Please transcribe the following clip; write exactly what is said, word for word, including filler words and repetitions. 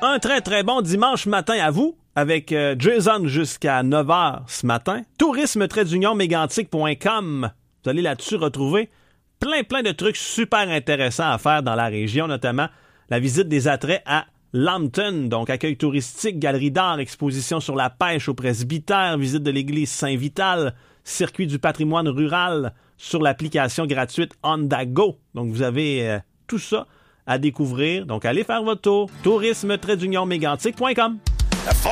Un très très bon dimanche matin à vous, avec euh, Jason jusqu'à neuf heures ce matin. tourisme tiret d'union mégantic point com. Vous allez là-dessus retrouver plein plein de trucs super intéressants à faire dans la région, notamment la visite des attraits à Lambton, donc accueil touristique, galerie d'art, exposition sur la pêche au presbytère, visite de l'église Saint-Vital, circuit du patrimoine rural sur l'application gratuite Ondago. Donc vous avez euh, tout ça à découvrir. Donc allez faire votre tour. tourisme tiret d'union mégantic point com.